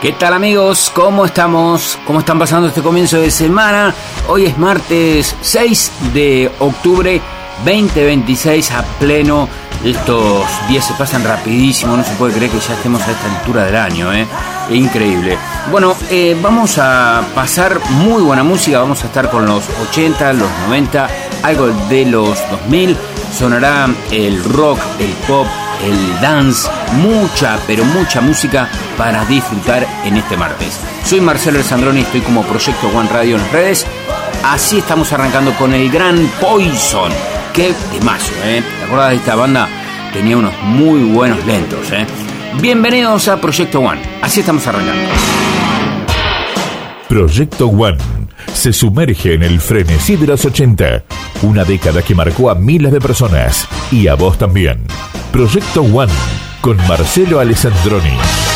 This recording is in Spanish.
¿Qué tal, amigos? ¿Cómo estamos? ¿Cómo están pasando este comienzo de semana? Hoy es martes 6 de octubre 2026, a pleno. Estos días se pasan rapidísimo, no se puede creer que ya estemos a esta altura del año, Es increíble. Bueno, vamos a pasar muy buena música, vamos a estar con los 80, los 90, algo de los 2000, sonará el rock, el pop, el dance, mucha, pero mucha música para disfrutar en este martes. Soy Marcelo Alessandroni, estoy como Proyecto One Radio en las redes. Así estamos arrancando con el gran Poison. Qué temazo, ¿Te acordás de esta banda? Tenía unos muy buenos lentos, Bienvenidos a Proyecto One. Así estamos arrancando. Proyecto One se sumerge en el frenesí de los 80. Una década que marcó a miles de personas. Y a vos también. Proyecto One con Marcelo Alessandroni.